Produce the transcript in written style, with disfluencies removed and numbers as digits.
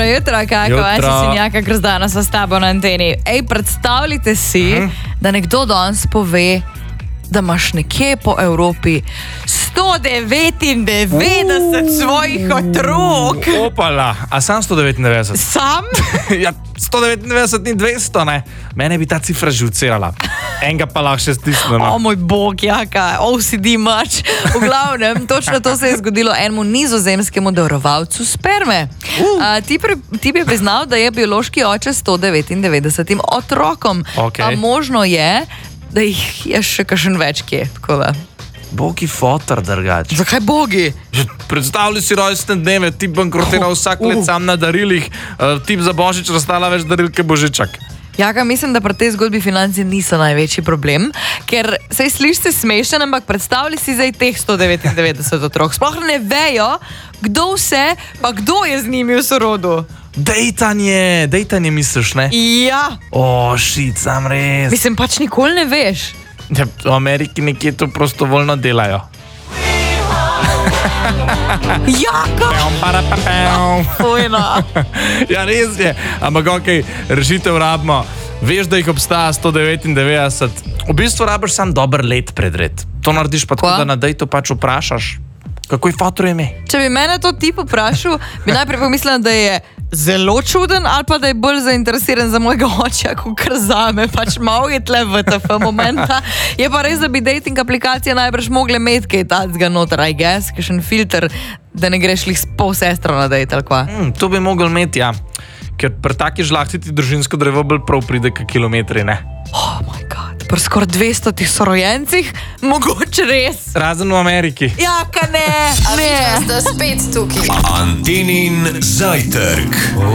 Jutro, kako vas je Sinjaka Grozdana sva s tabo na anteni. Ej, predstavljite si, da nekdo danes pove, da imaš nekje po Evropi 199 svojih otrok. Opala, a sam 199? Sam? Ja, 199 ni 200, ne? Mene bi ta cifra že ucerala. Enega pa lahko še stisnemo. O moj bog, jaka, OCD mač. V glavnem, točno to se je zgodilo enemu nizozemskemu darovalcu sperme. Ti bi priznal, da je biološki oče 199 otrokom. Okay. Pa možno je, da jih je še kakšen več kje. Bogi fotor, drugače. Zakaj bogi? Predstavljaj si rojstne dneve, ti bankrotira vsak let sam na darilih, ti za Božič razstala več daril, ke Božičak. Jaka, mislim, da pri tej zgodbi financi niso največji problem, ker sej slišite smešen, ampak predstavljaj si zdaj teh 199 otrok. Sploh ne vejo, kdo vse, pa kdo je z njimi v sorodu. Dejtanje misliš, ne? Ja. Sam res. Mislim, pač nikoli ne veš. Ja, v Ameriki nekje to prostovoljno delajo. Jaka! Fujno. Ja, res je. Ampak okej, rešitev rabimo. Veš, da jih obstaja 199. V bistvu rabiš sam dober let predred. To narediš pa tako, da na dejtu pač vprašaš, kako je fotor ime. Če bi mene to tip vprašal, bi najprej pomislila, da je zelo čuden ali pa da je bolj zainteresiran za mojega oča, kakor zame. Pač malo je tle VTF momenta. Je pa res, da bi dating aplikacije najbrž mogle imeti kaj tacga noter, I guess, kakšen filter, da ne greš lih s pol sestro na date ali kva. To bi mogel imeti, ja. Ker pri taki žlahtiti družinsko drevo bolj prav pride ka kilometri, ne? Oh my god. Pri skoraj 200 sorojencih, mogoče res. Razen v Ameriki. Jaka ne. A vi ste spet tukaj. Antenin zajtrk.